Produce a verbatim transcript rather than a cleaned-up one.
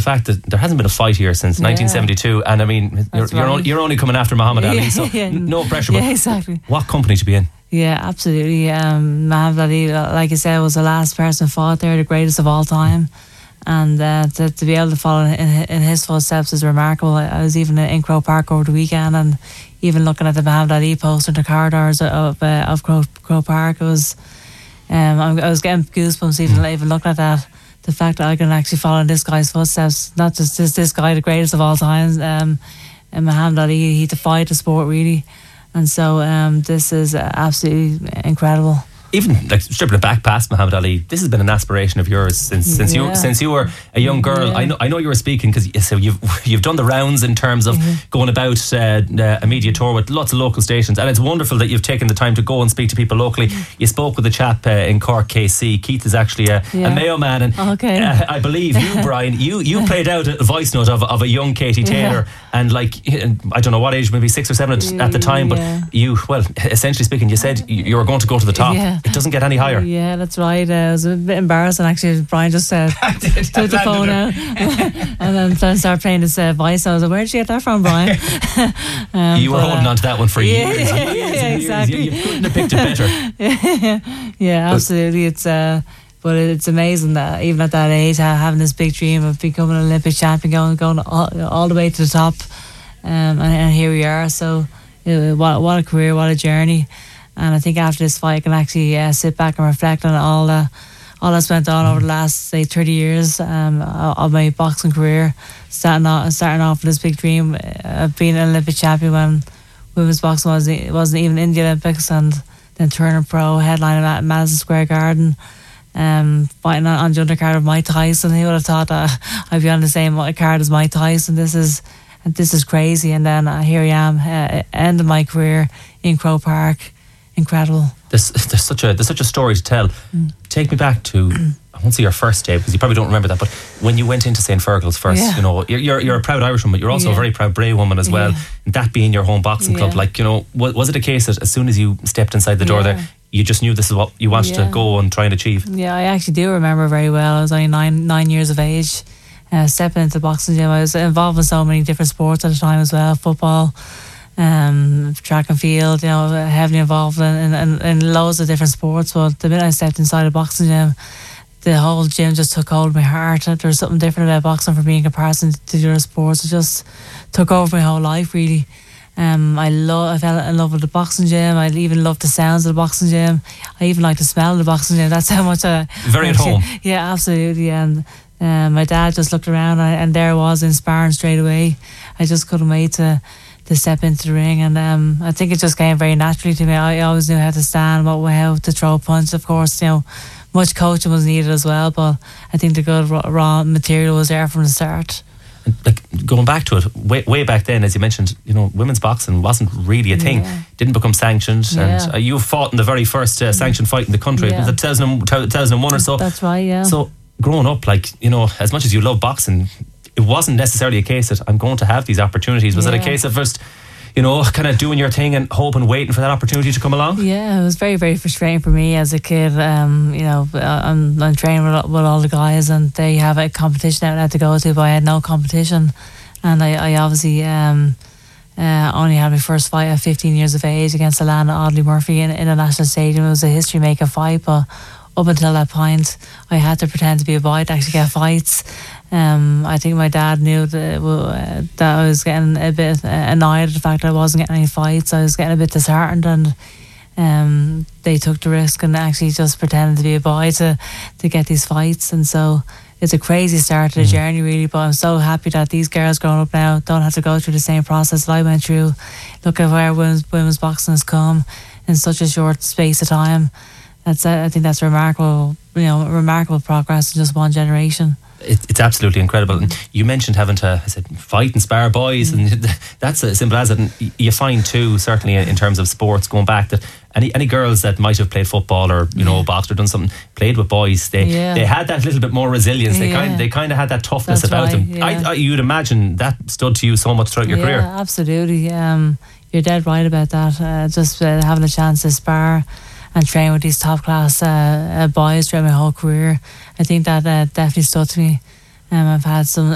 fact that there hasn't been a fight here since yeah. nineteen seventy-two, and I mean, you're, right. you're, only, you're only coming after Muhammad yeah, Ali, so yeah. no pressure. Yeah, but exactly. What company to be in? Yeah, absolutely. Um, Muhammad Ali, like I said, was the last person fought there, the greatest of all time. And uh, to, to be able to follow in, in his footsteps is remarkable. I was even in Croke Park over the weekend, and even looking at the Muhammad Ali poster in the corridors of uh, of Croke, Croke Park, it was um, I was getting goosebumps even mm. even looking at that. The fact that I can actually follow in this guy's footsteps, not just this, this guy, the greatest of all times, um, and Muhammad Ali, he defied the sport really, and so um, this is absolutely incredible. Even like stripping it back past Muhammad Ali, this has been an aspiration of yours since since yeah. you since you were a young girl. Yeah. I know I know you were speaking because so you've you've done the rounds in terms of mm-hmm. going about uh, uh, a media tour with lots of local stations, and it's wonderful that you've taken the time to go and speak to people locally. You spoke with a chap uh, in Cork, K C. Keith is actually a, yeah. a Mayo man, and okay. uh, I believe you, Brian, you you played out a voice note of of a young Katie Taylor, yeah. and like I don't know what age, maybe six or seven at, at the time, but yeah. you well, essentially speaking, you said you were going to go to the top. Yeah. It doesn't get any higher. Yeah, that's right. Uh, it was a bit embarrassing actually. Brian just uh, took the phone out and then started playing this uh, voice. I was like, where did you get that from, Brian? um, you were but, holding uh, on to that one for yeah, years. Yeah, and years yeah, and exactly. Years. You, you couldn't have picked it better. yeah, yeah, absolutely. It's uh, but it's amazing that even at that age, having this big dream of becoming an Olympic champion, going going all, all the way to the top, um, and, and here we are. So, uh, what what a career, what a journey. And I think after this fight, I can actually uh, sit back and reflect on all the, all that's went on over the last, say, thirty years um, of my boxing career. Starting off, starting off with this big dream of being an Olympic champion when women's boxing wasn't, wasn't even in the Olympics, and then turning pro, headlining at Madison Square Garden, um, fighting on, on the undercard of Mike Tyson. Who would have thought that I'd be on the same card as Mike Tyson? This is this is crazy. And then uh, here I am, uh, ending my career in Croke Park. Incredible. There's, there's such a there's such a story to tell. Mm. Take me back to I won't say your first day because you probably don't remember that, but when you went into Saint Fergal's first, yeah. you know, you're, you're you're a proud Irishwoman, but you're also yeah. a very proud Bray woman as well. Yeah. And that being your home boxing yeah. club, like you know, was, was it a case that as soon as you stepped inside the door yeah. there, you just knew this is what you wanted yeah. to go and try and achieve? Yeah, I actually do remember very well. I was only nine nine years of age, uh, stepping into the boxing gym. I was involved in so many different sports at the time as well, football. Um, track and field, you know, heavily involved in, in, in loads of different sports. But the minute I stepped inside a boxing gym, the whole gym just took hold of my heart. There was something different about boxing from being in comparison to the other sports. It just took over my whole life, really. Um, I love. I fell in love with the boxing gym. I even loved the sounds of the boxing gym. I even like the smell of the boxing gym. That's how much I very actually, at home. Yeah, absolutely. And um, my dad just looked around, and, and there I was in sparring straight away. I just couldn't wait to. to step into the ring, and um, I think it just came very naturally to me. I always knew how to stand, what how to throw a punch. Of course, you know, much coaching was needed as well, but I think the good raw, raw material was there from the start. And like going back to it, way, way back then, as you mentioned, you know, women's boxing wasn't really a thing. Yeah. Didn't become sanctioned, Yeah. and uh, you fought in the very first uh, sanctioned fight in the country. Yeah. It was two thousand one or so. That's right, yeah. So growing up, like you know, as much as you love boxing, it wasn't necessarily a case that I'm going to have these opportunities. Was yeah. it a case of first, you know, kind of doing your thing and hoping, waiting for that opportunity to come along? Yeah, it was very, very frustrating for me as a kid. Um, you know, I'm, I'm training with, with all the guys, and they have a competition outlet to go to, but I had no competition, and I, I obviously um, uh, only had my first fight at fifteen years of age against Alana Audley Murphy in, in a national stadium. It was a history-making fight, but up until that point, I had to pretend to be a boy to actually get fights. Um, I think my dad knew that, uh, that I was getting a bit annoyed at the fact that I wasn't getting any fights. I was getting a bit disheartened, and um, they took the risk and actually just pretended to be a boy to, to get these fights. And so it's a crazy start to the mm. journey, really. But I'm so happy that these girls growing up now don't have to go through the same process that I went through. Look at where women's, women's boxing has come in such a short space of time. That's I think that's remarkable, you know, remarkable progress in just one generation. It, it's absolutely incredible. And you mentioned having to, I said, fight and spar boys, mm. and that's as simple as it. And you find too, certainly in terms of sports, going back, that any any girls that might have played football or you know yeah. boxed or done something, played with boys, they yeah. they had that little bit more resilience. They yeah. kind they kind of had that toughness that's about right, them. yeah. I, I, you'd imagine that stood to you so much throughout your yeah, career. Absolutely. Um, you're dead right about that. Uh, just uh, having a chance to spar and train with these top class uh, uh, boys throughout my whole career, I think that uh, definitely stood to me. Um, I've had some